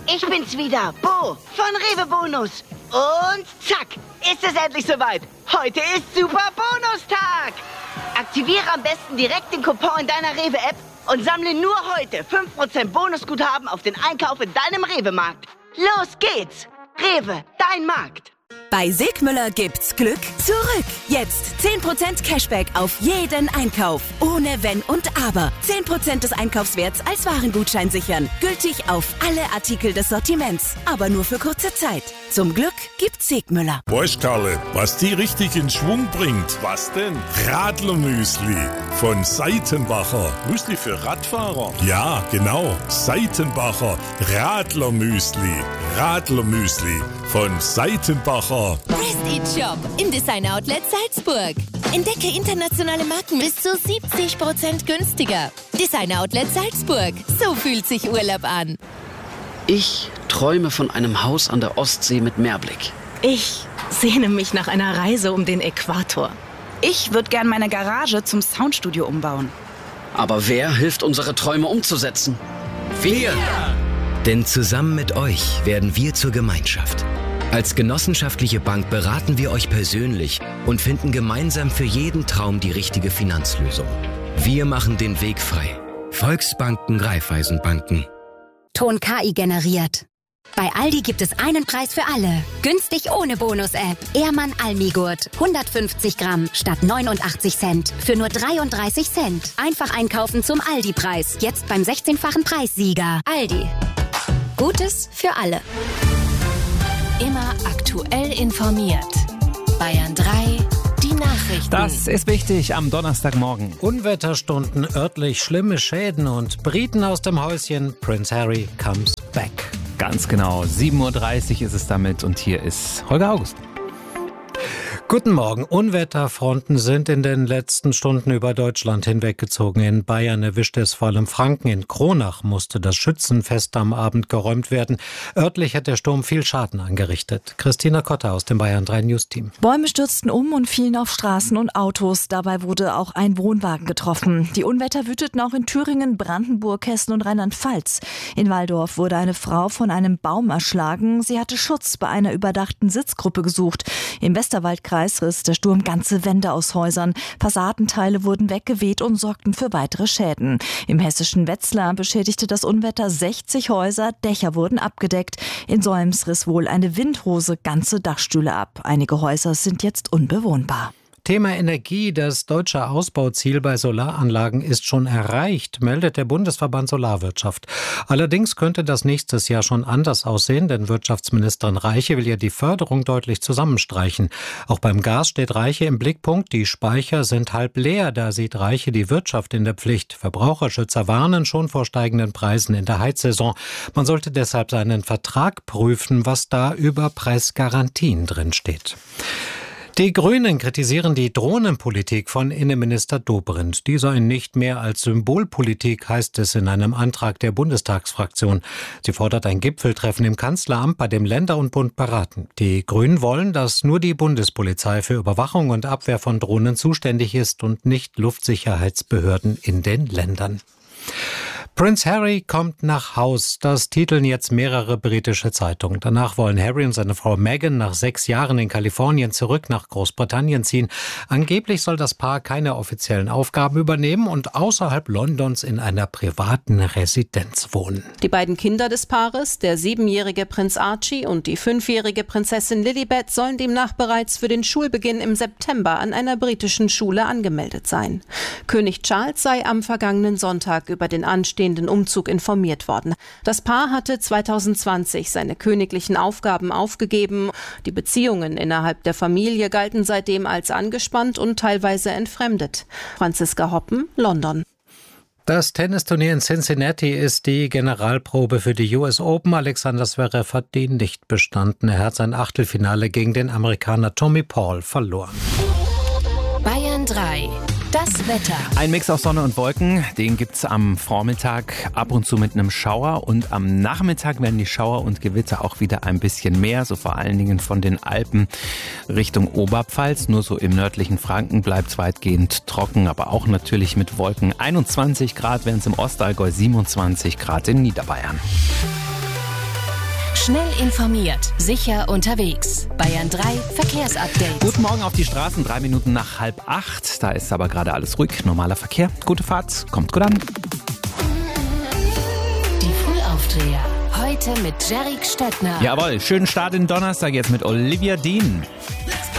Ich bin's wieder, Bo von Rewe Bonus. Und zack, ist es endlich soweit. Heute ist Super Bonustag. Aktiviere am besten direkt den Coupon in deiner Rewe-App und sammle nur heute 5% Bonusguthaben auf den Einkauf in deinem Rewe-Markt. Los geht's. Rewe, dein Markt. Bei Sigmüller gibt's Glück zurück. Jetzt 10% Cashback auf jeden Einkauf. Ohne Wenn und Aber. 10% des Einkaufswerts als Warengutschein sichern. Gültig auf alle Artikel des Sortiments. Aber nur für kurze Zeit. Zum Glück gibt's Sigmüller. Weißt Karle, was die richtig in Schwung bringt? Was denn? Radlermüsli von Seitenbacher. Müsli für Radfahrer? Ja, genau. Seitenbacher Radlermüsli. Radlermüsli von Seitenbacher. Prestige Shop im Designer Outlet Salzburg. Entdecke internationale Marken bis zu 70% günstiger. Designer Outlet Salzburg. So fühlt sich Urlaub an. Ich träume von einem Haus an der Ostsee mit Meerblick. Ich sehne mich nach einer Reise um den Äquator. Ich würde gern meine Garage zum Soundstudio umbauen. Aber wer hilft, unsere Träume umzusetzen? Wir! Denn zusammen mit euch werden wir zur Gemeinschaft. Als genossenschaftliche Bank beraten wir euch persönlich und finden gemeinsam für jeden Traum die richtige Finanzlösung. Wir machen den Weg frei. Volksbanken, Raiffeisenbanken. Ton KI generiert. Bei Aldi gibt es einen Preis für alle. Günstig ohne Bonus-App. Ehrmann Almigurt. 150 Gramm statt 89 Cent. Für nur 33 Cent. Einfach einkaufen zum Aldi-Preis. Jetzt beim 16-fachen Preissieger. Aldi. Gutes für alle. Immer aktuell informiert. Bayern 3, die Nachrichten. Das ist wichtig am Donnerstagmorgen. Unwetterstunden, örtlich schlimme Schäden und Briten aus dem Häuschen. Prince Harry comes back. Ganz genau, 7.30 Uhr ist es damit und hier ist Holger August. Guten Morgen. Unwetterfronten sind in den letzten Stunden über Deutschland hinweggezogen. In Bayern erwischte es vor allem Franken. In Kronach musste das Schützenfest am Abend geräumt werden. Örtlich hat der Sturm viel Schaden angerichtet. Christina Kotter aus dem Bayern 3 News Team. Bäume stürzten um und fielen auf Straßen und Autos. Dabei wurde auch ein Wohnwagen getroffen. Die Unwetter wüteten auch in Thüringen, Brandenburg, Hessen und Rheinland-Pfalz. In Walldorf wurde eine Frau von einem Baum erschlagen. Sie hatte Schutz bei einer überdachten Sitzgruppe gesucht. Im Westerwaldkreis riss der Sturm ganze Wände aus Häusern. Fassadenteile wurden weggeweht und sorgten für weitere Schäden. Im hessischen Wetzlar beschädigte das Unwetter 60 Häuser, Dächer wurden abgedeckt. In Solms riss wohl eine Windhose ganze Dachstühle ab. Einige Häuser sind jetzt unbewohnbar. Thema Energie. Das deutsche Ausbauziel bei Solaranlagen ist schon erreicht, meldet der Bundesverband Solarwirtschaft. Allerdings könnte das nächstes Jahr schon anders aussehen, denn Wirtschaftsministerin Reiche will ja die Förderung deutlich zusammenstreichen. Auch beim Gas steht Reiche im Blickpunkt. Die Speicher sind halb leer. Da sieht Reiche die Wirtschaft in der Pflicht. Verbraucherschützer warnen schon vor steigenden Preisen in der Heizsaison. Man sollte deshalb seinen Vertrag prüfen, was da über Preisgarantien drin steht. Die Grünen kritisieren die Drohnenpolitik von Innenminister Dobrindt. Die sei nicht mehr als Symbolpolitik, heißt es in einem Antrag der Bundestagsfraktion. Sie fordert ein Gipfeltreffen im Kanzleramt, bei dem Länder und Bund beraten. Die Grünen wollen, dass nur die Bundespolizei für Überwachung und Abwehr von Drohnen zuständig ist und nicht Luftsicherheitsbehörden in den Ländern. Prince Harry kommt nach Haus. Das titeln jetzt mehrere britische Zeitungen. Danach wollen Harry und seine Frau Meghan nach 6 Jahren in Kalifornien zurück nach Großbritannien ziehen. Angeblich soll das Paar keine offiziellen Aufgaben übernehmen und außerhalb Londons in einer privaten Residenz wohnen. Die beiden Kinder des Paares, der 7-jährige Prinz Archie und die 5-jährige Prinzessin Lilibet, sollen demnach bereits für den Schulbeginn im September an einer britischen Schule angemeldet sein. König Charles sei am vergangenen Sonntag über den anstehenden Umzug informiert worden. Das Paar hatte 2020 seine königlichen Aufgaben aufgegeben. Die Beziehungen innerhalb der Familie galten seitdem als angespannt und teilweise entfremdet. Franziska Hoppen, London. Das Tennisturnier in Cincinnati ist die Generalprobe für die US Open. Alexander Zverev hat die nicht bestanden. Er hat sein Achtelfinale gegen den Amerikaner Tommy Paul verloren. Bayern 3. Das Wetter. Ein Mix aus Sonne und Wolken, den gibt's am Vormittag ab und zu mit einem Schauer und am Nachmittag werden die Schauer und Gewitter auch wieder ein bisschen mehr, so vor allen Dingen von den Alpen Richtung Oberpfalz. Nur so im nördlichen Franken bleibt es weitgehend trocken, aber auch natürlich mit Wolken. 21 Grad wären es im Ostallgäu, 27 Grad in Niederbayern. Schnell informiert, sicher unterwegs. Bayern 3 Verkehrsupdate. Guten Morgen auf die Straßen, 3 Minuten nach 7:30. Da ist aber gerade alles ruhig, normaler Verkehr. Gute Fahrt, kommt gut an. Die Frühaufdreher. Heute mit Jerrik Stöttner. Jawohl, schönen Start in Donnerstag jetzt mit Olivia Dean.